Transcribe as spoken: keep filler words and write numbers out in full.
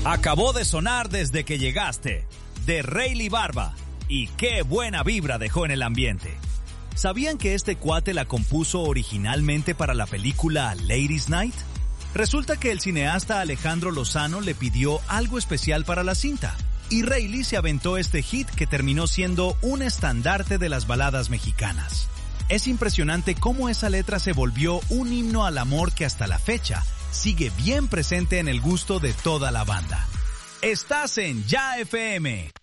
Acabó de sonar Desde que llegaste, de Rayleigh Barba, y qué buena vibra dejó en el ambiente. ¿Sabían que este cuate la compuso originalmente para la película Ladies Night? Resulta que el cineasta Alejandro Lozano le pidió algo especial para la cinta, y Rayleigh se aventó este hit que terminó siendo un estandarte de las baladas mexicanas. Es impresionante cómo esa letra se volvió un himno al amor que hasta la fecha sigue bien presente en el gusto de toda la banda. Estás en Ya F M.